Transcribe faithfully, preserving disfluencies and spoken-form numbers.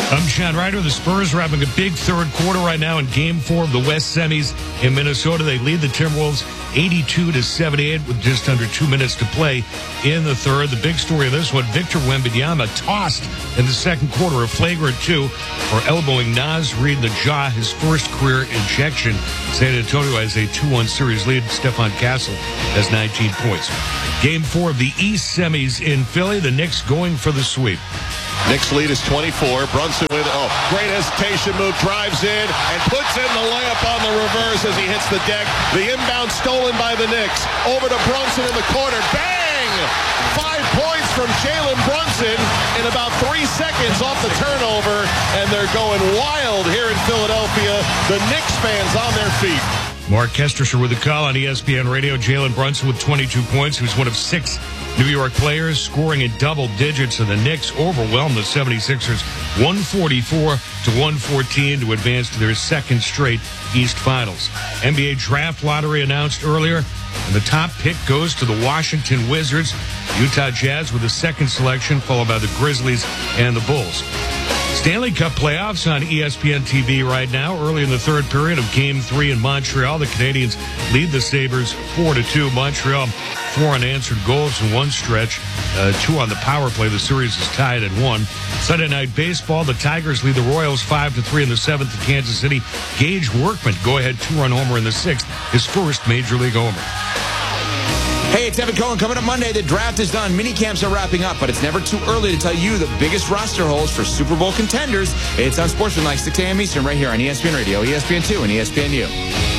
I'm Sean Ryder. The Spurs are having a big third quarter right now in Game Four of the West Semis in Minnesota. They lead the Timberwolves eighty-two to seventy-eight with just under two minutes to play in the third. The big story of this one: Victor Wembanyama tossed in the second quarter, a flagrant two for elbowing Naz Reid in the jaw, his first career injection. San Antonio has a two one series lead. Stephon Castle has nineteen points. Game Four of the East Semis in Philly. The Knicks going for the sweep. Knicks lead is twenty-four. Brunson with, oh, great hesitation move, drives in and puts in the layup on the reverse as he hits the deck. The inbound stolen by the Knicks. Over to Brunson in the corner. Bang! Five points from Jalen Brunson in about three seconds off the turnover, and they're going wild here in Philadelphia. The Knicks fans on their feet. Mark Kestersher with the call on E S P N Radio. Jalen Brunson with twenty-two points. He was one of six New York players scoring in double digits, and the Knicks overwhelmed the seventy-sixers one forty-four to one fourteen to advance to their second straight East Finals. N B A draft lottery announced earlier, and the top pick goes to the Washington Wizards. Utah Jazz with the second selection, followed by the Grizzlies and the Bulls. Stanley Cup playoffs on E S P N T V right now. Early in the third period of Game three in Montreal, the Canadiens lead the Sabres four to two. Montreal, four unanswered goals in one stretch, uh, two on the power play. The series is tied at one. Sunday Night Baseball, the Tigers lead the Royals five to three in the seventh in Kansas City. Gage Workman, go-ahead two-run homer in the sixth, his first Major League homer. Hey, it's Evan Cohen. Coming up Monday, the draft is done. Mini camps are wrapping up, but it's never too early to tell you the biggest roster holes for Super Bowl contenders. It's on Sportsman like six a.m. Eastern right here on E S P N Radio, E S P N two, and E S P N U.